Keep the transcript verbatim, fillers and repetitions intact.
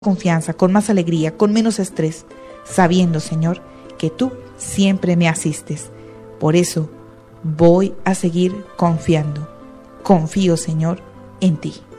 confianza, con más alegría, con menos estrés, sabiendo, Señor, que tú siempre me asistes. Por eso voy a seguir confiando. Confío, Señor, en ti.